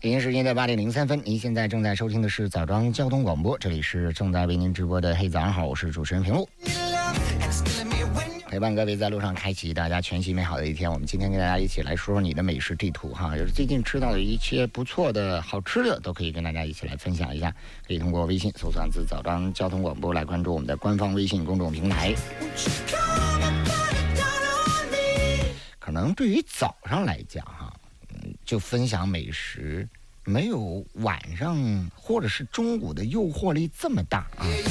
北京时间的8:03，您现在正在收听的是枣庄交通广播，这里是正在为您直播的嘿早上好，我是主持人平路，陪伴各位在路上开启大家全新美好的一天。我们今天跟大家一起来说说你的美食地图哈，就是最近吃到的一些不错的好吃的都可以跟大家一起来分享一下，可以通过微信搜索字枣庄交通广播来关注我们的官方微信公众平台。可能对于早上来讲哈，就分享美食没有晚上或者是中午的诱惑力这么大啊。